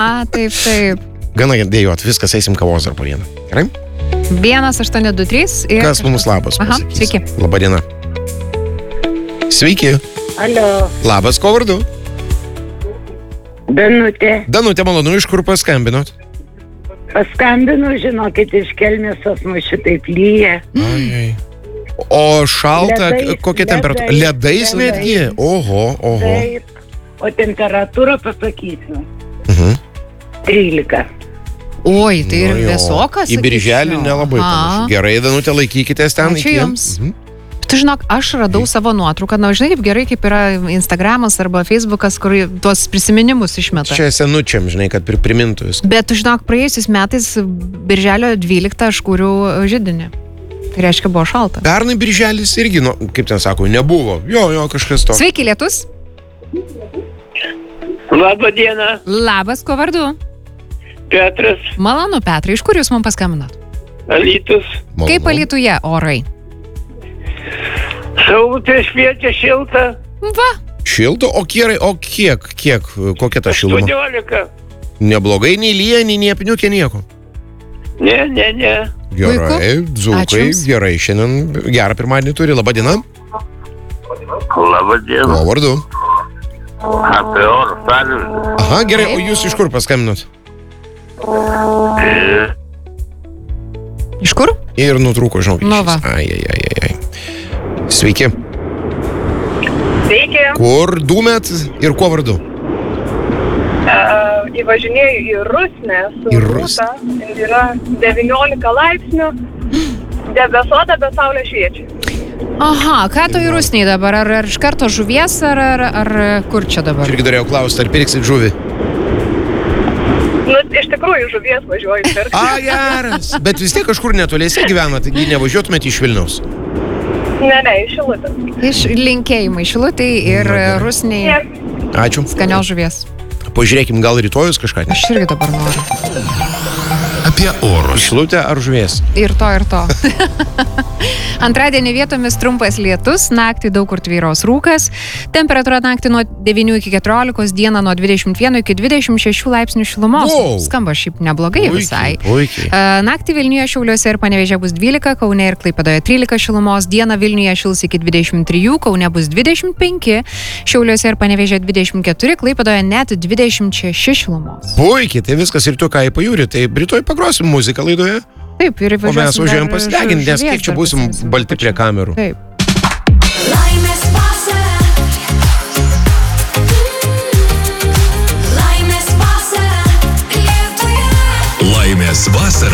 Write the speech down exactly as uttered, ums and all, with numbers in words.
A, taip, taip. Gana dėjot, viskas, eisim kavos dar po vieną. Gerai? Vienas, aštuoni, du, trys. Ir... Kas mums labas? Aha, pasakys? sveiki. Labadiena. Sveiki. Alio, Labas, ko vardu? Danutė. Danutė, malonu, iš kur paskambinot? Paskambinu, žinokit, iš Kelmės pas mus šitaip lyja. Ai. O šalta, Ledais, kokia temperatūra? ledais, Ledais ledais. netgi? Oho, oho. Taip. O temperatūra pasakysiu. Mhm. trylika. Oi, tai ir Nu jo. vėsokas. Į birželį nelabai panašu. Gerai, Danutė, laikykitės ten. Ačiū iki- jums. Mhm. Tu žinok, aš radau savo nuotrauką, na, žinai, kaip gerai, kaip yra Instagramas arba Facebookas, kur tuos prisiminimus išmeta. Čia senučiam, žinai, kad pri- primintų viską. Bet tu žinok, praėjusiais metais birželio dvyliktą aš kūriau židinį. Tai reiškia, buvo šalta. Pernai birželis irgi, nu, kaip ten sako, nebuvo. Jo, jo, kažkas to. Sveiki, lietus. Labą dieną, Labas, ko vardu? Petras, Malonu, Petrai, iš kur jūs man paskambinat? Alytus. Malonu. Kaip Alytuje orai? Saulutė šviečia šilta, Va, Šilto, o kiek, o kiek, kiek, kokia ta šiluma? aštuoniolika. Neblogai, nei lyja, nei niepniukė nieko. Ne, ne, ne. Gerai, Ačiū dzūkai, jums. gerai, šiandien gerą pirmadienį turi. Labadiena. Labą dieną. Kuo vardu? Apie oro sąlygą. Aha, gerai, o jūs iš kur paskambinot? iš kur? Ir nutrūko, žinau, Nu va. Ai, ai, ai, ai, ai. Sveiki. Sveiki, Kur dūmėt ir kuo vardu? uh, įvažinėjau į Rusnę su Į Rusnę. rūta ir yra devyniolika laipsnių, debesuota, bet saulė šviečia. Aha, ką to į Rusnį dabar? Ar, ar iš karto žuvies, ar, ar, ar kur čia dabar? Aš irgi norėjau klausti, ar pirksit žuvį? Nu, iš tikrųjų, žuvies važiuoju pirkti. A, geras. Bet vis tiek kažkur netoliese gyvenat, taigi nevažiuotumėt iš Vilniaus. Ne, ne, iš Šilutės. Iš linkėjimai Šilutei ir Rusniai Ačiū. skanios žuvies. Pažiūrėkim, gal rytojus kažką. Aš irgi dabar noriu. Apie orus. Šilutė ar žuvies? Ir to, ir to. Antradienį vietomis trumpas lietus, naktį daug kur tvyros rūkas. Temperatūra naktį nuo devynių iki keturiolikos, dieną nuo dvidešimt vieno iki dvidešimt šešių laipsnių šilumos. Wow. Skamba šiaip neblogai visai. Puikiai. E, Naktį Vilniuje, Šiauliuose ir Panevėžyje bus dvylika, Kaune ir Klaipėdoje trylika šilumos, dieną Vilniuje šils iki dvidešimt trijų, Kaune bus dvidešimt penki, Šiauliuose ir Panevėžyje dvidešimt keturi, Klaipėdoje net dvidešimt šeši šilumos. Puikiai, tai viskas ir tu ką į pajūrį, tai rytoj pagrosim muziką laidoje, Taip, ir o mes važiuojam pasideginti, nes kiek čia būsim balti prie kamerų. Taip. Laimės vasara. Laimės vasara. Lietuvoje. Laimės vasara.